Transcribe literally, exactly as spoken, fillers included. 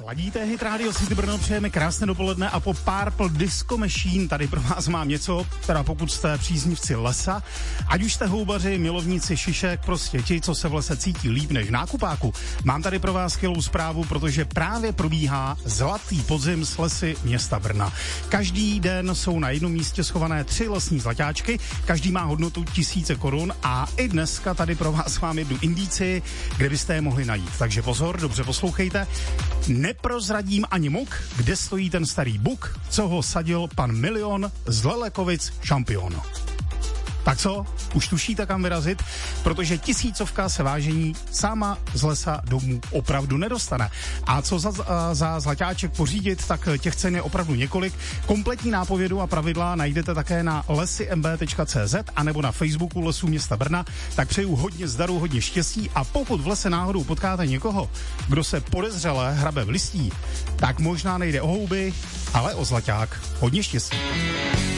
Ladíte Hit Radio City Brno, přejeme krásné dopoledne a po Purple Disco Machine tady pro vás mám něco, teda pokud jste příznivci lesa, ať už jste houbaři, milovníci šišek, prostě ti, co se v lese cítí líp než v nákupáku, mám tady pro vás skvělou zprávu, protože právě probíhá zlatý podzim s lesy města Brna. Každý den jsou na jednom místě schované tři lesní zlatáčky, každý má hodnotu tisíce korun a i dneska tady pro vás mám jednu indici, kde byste je mohli najít. Takže pozor, dobře poslouchejte. Neprozradím ani muk, kde stojí ten starý buk, co ho sadil pan Milion z Lelekovic šampion. Tak co? Už tušíte, kam vyrazit? Protože tisícovka se vážení sama z lesa domů opravdu nedostane. A co za, za zlatáček pořídit, tak těch cen je opravdu několik. Kompletní nápovědu a pravidla najdete také na lesy m b tečka c z a nebo na Facebooku Lesů města Brna. Tak přeju hodně zdaru, hodně štěstí a pokud v lese náhodou potkáte někoho, kdo se podezřele hrabe v listí, tak možná nejde o houby, ale o zlaťák. Hodně štěstí.